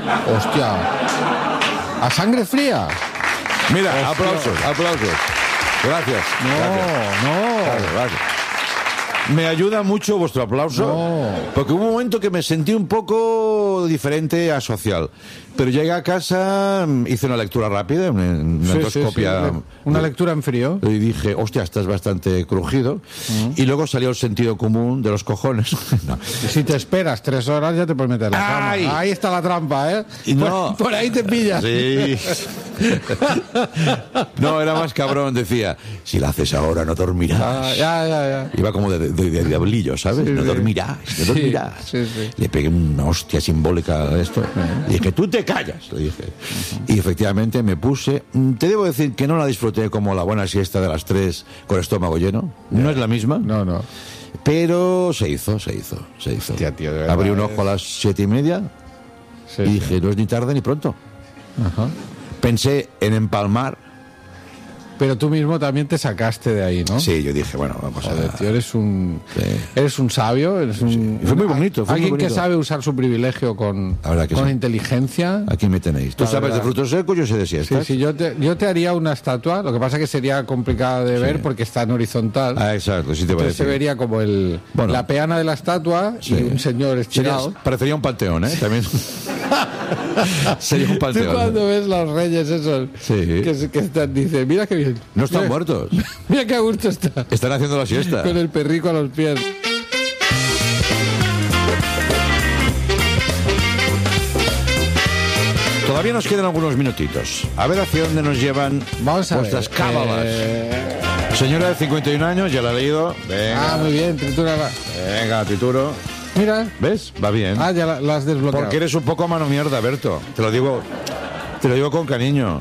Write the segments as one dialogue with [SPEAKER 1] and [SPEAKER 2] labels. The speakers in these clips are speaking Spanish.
[SPEAKER 1] Hostia. ¿A sangre fría?
[SPEAKER 2] Mira,
[SPEAKER 1] Hostia.
[SPEAKER 2] aplausos. Gracias. Gracias. Me ayuda mucho vuestro aplauso, porque hubo un momento que me sentí un poco diferente a social. Pero llegué a casa, hice una lectura rápida, una endoscopia.
[SPEAKER 1] Una lectura en frío.
[SPEAKER 2] Y dije, hostia, estás bastante crujido. Y luego salió el sentido común de los cojones. No.
[SPEAKER 1] Si te esperas 3 horas ya te puedes meter en la cama.
[SPEAKER 2] ¡Ay!
[SPEAKER 1] Ahí está la trampa, ¿eh?
[SPEAKER 2] Y no.
[SPEAKER 1] Por ahí te pillas.
[SPEAKER 2] Sí. No, era más cabrón, decía, si la haces ahora no dormirás.
[SPEAKER 1] Ya.
[SPEAKER 2] Iba como de diablillo, ¿sabes?
[SPEAKER 1] Sí,
[SPEAKER 2] no
[SPEAKER 1] sí.
[SPEAKER 2] dormirás.
[SPEAKER 1] Sí.
[SPEAKER 2] Le pegué una hostia simbólica a esto. Y dije, tú te callas, le dije. Y efectivamente me puse. Te debo decir que no la disfruté como la buena siesta de las 3 con estómago lleno. No es la misma.
[SPEAKER 1] No.
[SPEAKER 2] Pero se hizo.
[SPEAKER 1] Hostia, tío, de verdad,
[SPEAKER 2] Abrí un ojo a las 7:30
[SPEAKER 1] Sí,
[SPEAKER 2] y dije, no es ni tarde ni pronto.
[SPEAKER 1] Ajá.
[SPEAKER 2] Pensé en empalmar.
[SPEAKER 1] Pero tú mismo también te sacaste de ahí, ¿no?
[SPEAKER 2] Sí, yo dije, bueno, vamos
[SPEAKER 1] Joder,
[SPEAKER 2] a...
[SPEAKER 1] tío, eres un sabio, eres un...
[SPEAKER 2] Sí. Fue muy bonito,
[SPEAKER 1] Alguien que sabe usar su privilegio con
[SPEAKER 2] La verdad que sí.
[SPEAKER 1] inteligencia.
[SPEAKER 2] Aquí me tenéis. Tú
[SPEAKER 1] La
[SPEAKER 2] sabes
[SPEAKER 1] verdad.
[SPEAKER 2] de frutos secos, yo sé de siestas.
[SPEAKER 1] Sí, yo te haría una estatua, lo que pasa que sería complicada de ver porque está en horizontal.
[SPEAKER 2] Ah, exacto, sí te
[SPEAKER 1] Entonces
[SPEAKER 2] parece.
[SPEAKER 1] se vería como la peana de la estatua y un señor estirado.
[SPEAKER 2] Parecería un panteón, ¿eh? También. Sería un
[SPEAKER 1] Tú
[SPEAKER 2] panteón.
[SPEAKER 1] cuando ves los reyes esos
[SPEAKER 2] Sí.
[SPEAKER 1] que están, dices, mira qué bien.
[SPEAKER 2] No están
[SPEAKER 1] Mira-
[SPEAKER 2] muertos.
[SPEAKER 1] Mira qué a gusto está.
[SPEAKER 2] Están haciendo la siesta.
[SPEAKER 1] Con el perrico a los pies.
[SPEAKER 2] Todavía nos quedan algunos minutitos. A ver hacia dónde nos llevan
[SPEAKER 1] Vamos a
[SPEAKER 2] vuestras
[SPEAKER 1] ver.
[SPEAKER 2] cábalas. Señora de 51 años, ya la he leído. Venga,
[SPEAKER 1] Muy bien, tritura.
[SPEAKER 2] venga, trituro.
[SPEAKER 1] Mira.
[SPEAKER 2] ¿Ves? Va bien.
[SPEAKER 1] Ya la has desbloqueado.
[SPEAKER 2] Porque eres un poco mano mierda, Berto. Te lo digo con cariño.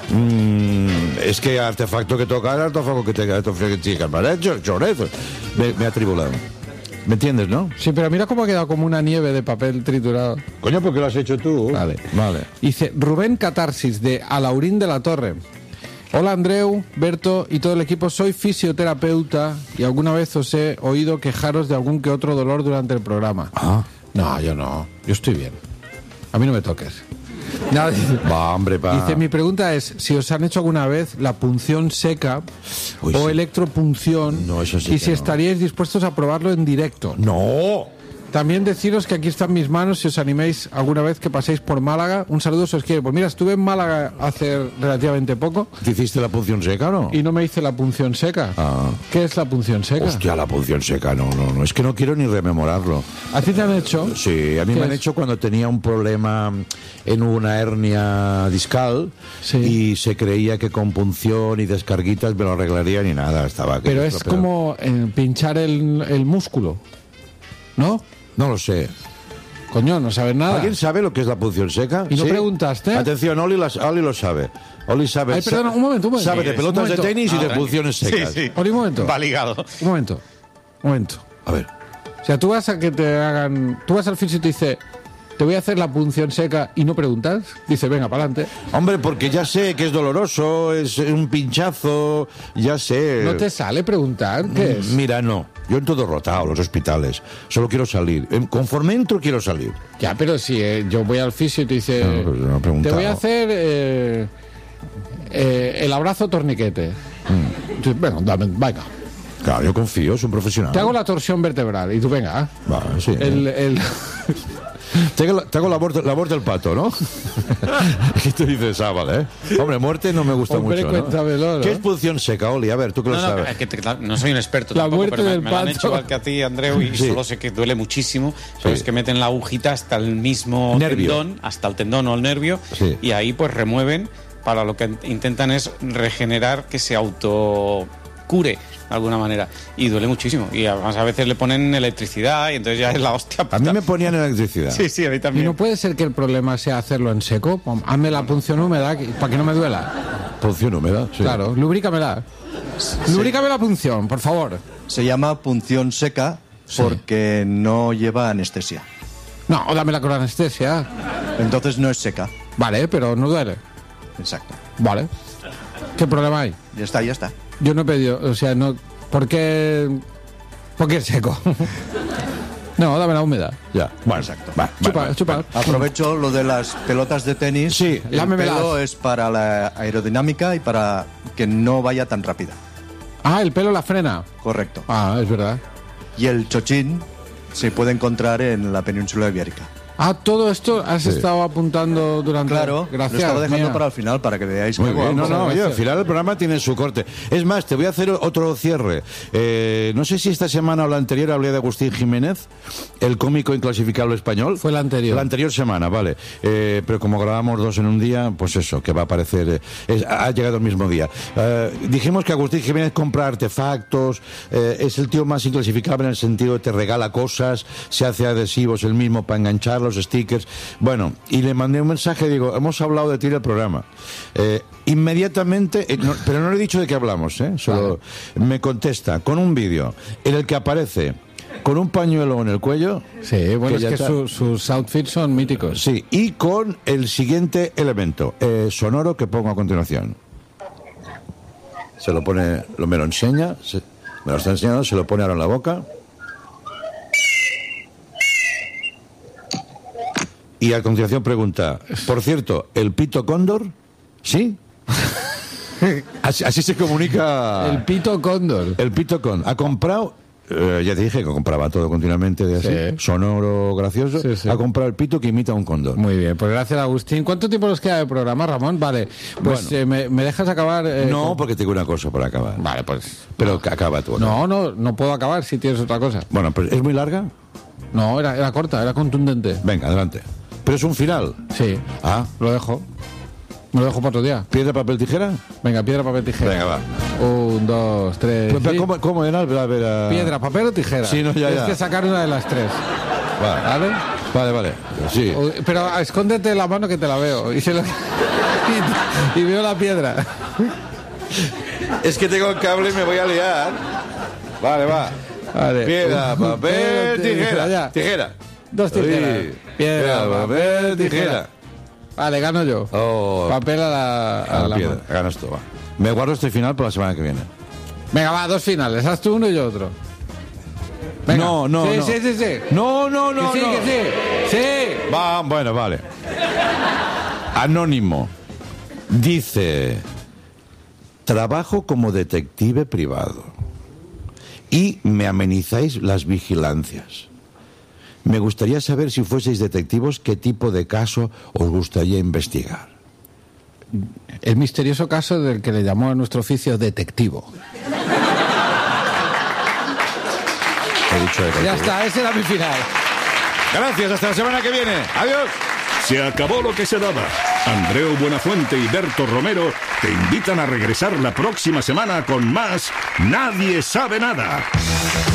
[SPEAKER 2] Es que artefacto que tocar, artefacto que te chicas, ¿vale? Chorizo. Me ha tribulado. ¿Me entiendes, no?
[SPEAKER 1] Sí, pero mira cómo ha quedado como una nieve de papel triturado.
[SPEAKER 2] Coño, ¿por qué lo has hecho tú?
[SPEAKER 1] Vale.
[SPEAKER 2] Vale.
[SPEAKER 1] Dice Rubén Catarsis de Alaurín de la Torre. Hola Andreu, Berto y todo el equipo, soy fisioterapeuta y alguna vez os he oído quejaros de algún que otro dolor durante el programa.
[SPEAKER 2] Ah.
[SPEAKER 1] No, yo no, yo estoy bien. A mí no me toques. No,
[SPEAKER 2] Va, hombre, pa.
[SPEAKER 1] dice, mi pregunta es si os han hecho alguna vez la punción seca
[SPEAKER 2] Uy,
[SPEAKER 1] o
[SPEAKER 2] sí.
[SPEAKER 1] electropunción
[SPEAKER 2] No, eso sí
[SPEAKER 1] y
[SPEAKER 2] que
[SPEAKER 1] si
[SPEAKER 2] no.
[SPEAKER 1] estaríais dispuestos a probarlo en directo.
[SPEAKER 2] ¡No!
[SPEAKER 1] También deciros que aquí están mis manos si os animéis alguna vez que paséis por Málaga. Un saludo si os quiere. Pues mira, estuve en Málaga hace relativamente poco
[SPEAKER 2] ¿Te hiciste la punción seca o no?
[SPEAKER 1] y no me hice la punción seca.
[SPEAKER 2] Ah.
[SPEAKER 1] ¿Qué es la punción seca?
[SPEAKER 2] Hostia, la punción seca, no. Es que no quiero ni rememorarlo.
[SPEAKER 1] ¿A ti te han hecho?
[SPEAKER 2] Sí, a mí
[SPEAKER 1] ¿Qué
[SPEAKER 2] me han
[SPEAKER 1] es?
[SPEAKER 2] hecho cuando tenía un problema en una hernia discal
[SPEAKER 1] Sí.
[SPEAKER 2] y se creía que con punción y descarguitas me lo arreglarían y nada, estaba...
[SPEAKER 1] Pero es como pinchar el músculo, ¿no?
[SPEAKER 2] No lo sé.
[SPEAKER 1] Coño, no sabes nada.
[SPEAKER 2] ¿Alguien sabe lo que es la punción seca?
[SPEAKER 1] ¿Y no preguntaste?
[SPEAKER 2] Atención, Oli lo sabe. Oli sabe.
[SPEAKER 1] Ay, perdona, un momento.
[SPEAKER 2] Sabe de pelotas
[SPEAKER 1] Un
[SPEAKER 2] de
[SPEAKER 1] momento.
[SPEAKER 2] tenis y de punciones secas.
[SPEAKER 1] Oli, un momento.
[SPEAKER 3] Va ligado.
[SPEAKER 1] Un momento.
[SPEAKER 2] A ver.
[SPEAKER 1] O sea, tú vas a que te hagan... Tú vas al fisio y te dice, te voy a hacer la punción seca y no preguntas. Dice, venga, para adelante.
[SPEAKER 2] Hombre, porque ya sé que es doloroso, es un pinchazo, ya sé.
[SPEAKER 1] ¿No te sale preguntar qué es?
[SPEAKER 2] Mira, no. Yo entro derrotado a los hospitales. Solo quiero salir. Conforme entro, quiero salir.
[SPEAKER 1] Ya, pero si yo voy al fisio y te dice,
[SPEAKER 2] No, pues no he preguntado.
[SPEAKER 1] te voy a hacer el abrazo torniquete. Entonces, bueno, venga.
[SPEAKER 2] Claro, yo confío, es un profesional.
[SPEAKER 1] Te hago la torsión vertebral y tú venga.
[SPEAKER 2] Vale, sí. Te hago la muerte del pato, ¿no? Y tú dices, vale, ¿eh? Hombre, muerte no me gusta
[SPEAKER 1] Hombre,
[SPEAKER 2] mucho, ¿no?
[SPEAKER 1] cuéntamelo, ¿no?
[SPEAKER 2] ¿Qué es punción seca, Oli? A ver, tú que lo
[SPEAKER 3] No,
[SPEAKER 2] sabes.
[SPEAKER 3] es que claro, no soy un experto
[SPEAKER 1] La
[SPEAKER 3] tampoco,
[SPEAKER 1] muerte
[SPEAKER 3] pero
[SPEAKER 1] del
[SPEAKER 3] me lo han
[SPEAKER 1] pato.
[SPEAKER 3] hecho igual que a ti, Andreu, y
[SPEAKER 2] Sí.
[SPEAKER 3] solo sé que duele muchísimo. Pero
[SPEAKER 2] Sí.
[SPEAKER 3] es que meten la agujita hasta el mismo
[SPEAKER 2] Nervio.
[SPEAKER 3] tendón, hasta el tendón o el nervio,
[SPEAKER 2] Sí.
[SPEAKER 3] y ahí pues remueven, para lo que intentan es regenerar que se autocure de alguna manera. Y duele muchísimo. Y además a veces le ponen electricidad y entonces ya es la hostia.
[SPEAKER 2] A mí me ponían electricidad.
[SPEAKER 3] Sí, a mí
[SPEAKER 1] Y
[SPEAKER 3] también.
[SPEAKER 1] no puede ser que el problema sea hacerlo en seco. Hazme la punción húmeda para que no me duela.
[SPEAKER 2] Punción húmeda, sí.
[SPEAKER 1] Claro, lubrícamela. Lubrícame la punción, por favor.
[SPEAKER 4] Se llama punción seca porque no lleva anestesia.
[SPEAKER 1] No, dámela con anestesia.
[SPEAKER 4] Entonces no es seca.
[SPEAKER 1] Vale, pero no duele.
[SPEAKER 4] Exacto.
[SPEAKER 1] Vale. ¿Qué problema hay?
[SPEAKER 4] Ya está, ya está.
[SPEAKER 1] Yo no he pedido, o sea, no... ¿Por qué es seco? No, dame la húmeda.
[SPEAKER 2] Ya, bueno,
[SPEAKER 4] Exacto.
[SPEAKER 1] Chupa.
[SPEAKER 4] Aprovecho lo de las pelotas de tenis.
[SPEAKER 2] Sí,
[SPEAKER 4] el
[SPEAKER 1] lámemelas.
[SPEAKER 4] pelo es para la aerodinámica y para que no vaya tan rápida.
[SPEAKER 1] Ah, el pelo la frena.
[SPEAKER 4] Correcto.
[SPEAKER 1] Ah, es verdad.
[SPEAKER 4] Y el chochín se puede encontrar en la península ibérica.
[SPEAKER 1] Ah, todo esto has estado apuntando durante...
[SPEAKER 4] Claro,
[SPEAKER 1] Gracias.
[SPEAKER 4] lo estaba dejando
[SPEAKER 1] mía.
[SPEAKER 4] para el final para que veáis
[SPEAKER 2] Muy
[SPEAKER 4] que
[SPEAKER 2] bien,
[SPEAKER 4] hago
[SPEAKER 2] no,
[SPEAKER 4] algo.
[SPEAKER 2] oye, al final el programa tiene su corte. Es más, te voy a hacer otro cierre. No sé si esta semana o la anterior hablé de Agustín Jiménez, el cómico inclasificable español.
[SPEAKER 1] Fue la anterior.
[SPEAKER 2] La anterior semana, vale. Pero como grabamos dos en un día, pues eso, que va a aparecer... ha llegado el mismo día. Dijimos que Agustín Jiménez compra artefactos, es el tío más inclasificable en el sentido de te regala cosas, se hace adhesivos él mismo para enganchar los stickers. Bueno, y le mandé un mensaje, digo, hemos hablado de ti en el programa. Inmediatamente, pero no le he dicho de qué hablamos, solo me contesta con un vídeo en el que aparece con un pañuelo en el cuello.
[SPEAKER 1] Sí, bueno,
[SPEAKER 2] que
[SPEAKER 1] es que
[SPEAKER 2] ya está.
[SPEAKER 1] sus outfits son míticos.
[SPEAKER 2] Sí, y con el siguiente elemento sonoro que pongo a continuación. Se lo pone, me lo enseña, me lo está enseñando, se lo pone ahora en la boca. Y a continuación pregunta, por cierto, ¿el pito cóndor? ¿Sí? Así se comunica...
[SPEAKER 1] El pito cóndor.
[SPEAKER 2] El pito cóndor. Ha comprado... ya te dije que compraba todo continuamente de así,
[SPEAKER 1] Sí.
[SPEAKER 2] sonoro, gracioso.
[SPEAKER 1] Sí.
[SPEAKER 2] Ha comprado el pito que imita a un cóndor.
[SPEAKER 1] Muy bien, pues gracias, Agustín. ¿Cuánto tiempo nos queda de programa, Ramón? Vale, pues
[SPEAKER 2] Bueno.
[SPEAKER 1] ¿me dejas acabar?
[SPEAKER 2] No, porque tengo una cosa para acabar.
[SPEAKER 1] Vale, pues...
[SPEAKER 2] Pero que acaba tú.
[SPEAKER 1] No puedo acabar si tienes otra cosa.
[SPEAKER 2] Bueno, pues ¿es muy larga?
[SPEAKER 1] No, era corta, era contundente.
[SPEAKER 2] Venga, adelante. Pero es un final.
[SPEAKER 1] Sí,
[SPEAKER 2] Ah,
[SPEAKER 1] lo dejo. Me lo dejo para otro día.
[SPEAKER 2] ¿piedra, papel, tijera?
[SPEAKER 1] Venga, piedra, papel, tijera.
[SPEAKER 2] Venga, va.
[SPEAKER 1] 1, 2, 3.
[SPEAKER 2] Pero, ¿cómo era? A ver,
[SPEAKER 1] Piedra, papel o tijera.
[SPEAKER 2] Sí, no, ya.
[SPEAKER 1] Tienes que sacar una de las tres.
[SPEAKER 2] Vale.
[SPEAKER 1] ¿Vale?
[SPEAKER 2] Vale. Sí.
[SPEAKER 1] Pero escóndete la mano que te la veo. Y veo la piedra.
[SPEAKER 2] Es que tengo el cable y me voy a liar. Vale, va.
[SPEAKER 1] Vale.
[SPEAKER 2] Piedra, papel, tijera.
[SPEAKER 1] Ya.
[SPEAKER 2] Tijera.
[SPEAKER 1] 2 tijeras.
[SPEAKER 2] Sí.
[SPEAKER 1] Piedra, papel, tijera. Vale, gano yo.
[SPEAKER 2] Oh.
[SPEAKER 1] Papel a la
[SPEAKER 2] piedra.
[SPEAKER 1] mano.
[SPEAKER 2] Ganas tú, va. Me guardo este final para la semana que viene.
[SPEAKER 1] Venga, va, 2 finales. Haz tú uno y yo otro. Venga.
[SPEAKER 2] No.
[SPEAKER 1] Sí.
[SPEAKER 2] No.
[SPEAKER 1] Que sí. Sí.
[SPEAKER 2] Va, bueno, vale. Anónimo. Dice: trabajo como detective privado y me amenizáis las vigilancias. Me gustaría saber, si fueseis detectivos, qué tipo de caso os gustaría investigar.
[SPEAKER 1] El misterioso caso del que le llamó a nuestro oficio detectivo.
[SPEAKER 2] He dicho detective.
[SPEAKER 1] Ya está, ese era mi final.
[SPEAKER 2] Gracias, hasta la semana que viene. Adiós.
[SPEAKER 5] Se acabó lo que se daba. Andreu Buenafuente y Berto Romero te invitan a regresar la próxima semana con más Nadie sabe nada.